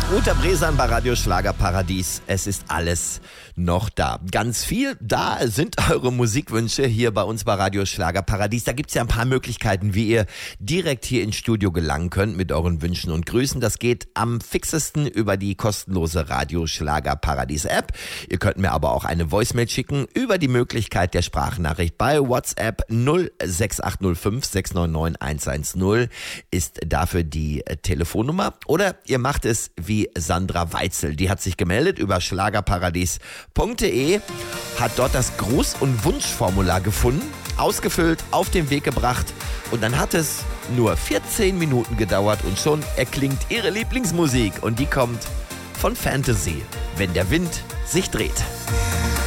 Uta Bresan bei Radio Schlagerparadies. Es ist alles noch da. Ganz viel da sind eure Musikwünsche hier bei uns bei Radio Schlagerparadies. Da gibt's ja ein paar Möglichkeiten, wie ihr direkt hier ins Studio gelangen könnt mit euren Wünschen und Grüßen. Das geht am fixesten über die kostenlose Radio Schlagerparadies App. Ihr könnt mir aber auch eine Voicemail schicken über die Möglichkeit der Sprachnachricht bei WhatsApp 06805 699 110 ist dafür die Telefonnummer. Oder ihr macht es wie Sandra Weitzel. Die hat sich gemeldet über schlagerparadies.de, hat dort das Gruß- und Wunschformular gefunden, ausgefüllt, auf den Weg gebracht und dann hat es nur 14 Minuten gedauert und schon erklingt ihre Lieblingsmusik und die kommt von Fantasy, wenn der Wind sich dreht.